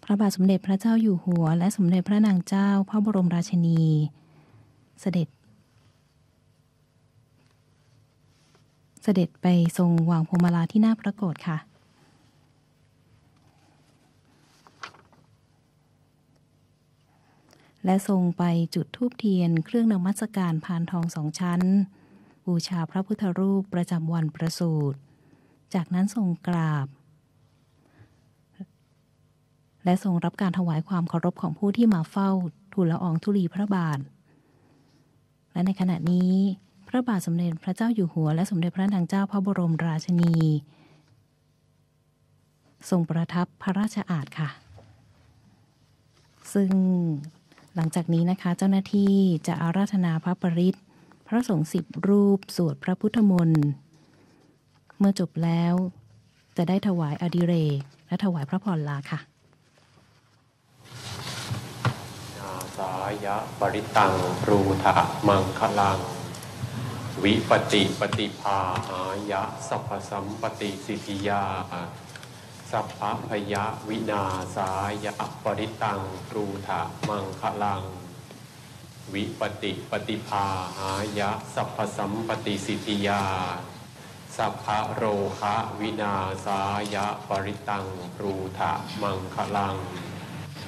พระบาทสมเด็จพระเจ้าอยู่หัวและสมเด็จพระนางเจ้าพระบรมราชินีเสด็จไปทรงวางพวงมาลาที่หน้าพระโกฐค่ะและทรงไปจุดธูปเทียนเครื่องนมัสการพานทองสองชั้นบูชาพระพุทธรูปประจำวันประสูติจากนั้นทรงกราบและทรงรับการถวายความเคารพของผู้ที่มาเฝ้าทูลละอองธุลีพระบาทและในขณะนี้พระบาทสมเด็จพระเจ้าอยู่หัวและสมเด็จพระนางเจ้าพระบรมราชินีทรงประทับพระราชอาสน์ค่ะซึ่งหลังจากนี้นะคะเจ้าหน้าที่จะอาราธนาพระปริตรพระสงฆ์10 รูปสวดพระพุทธมนต์เมื่อจบแล้วจะได้ถวายอดิเรกและถวายพระพรลาค่ะสายะปริตังรูถะมังคลังวิปติปฏิภาหายะสัพพสัมปติสิทธิยาสัพพพยะวินาสายะปริตังรูถะมังคลังวิปติปฏิภาหายะสัพพสัมปติสิทธิยาสัพพะโรคะวินาสายะปริตังรูถะมังคลัง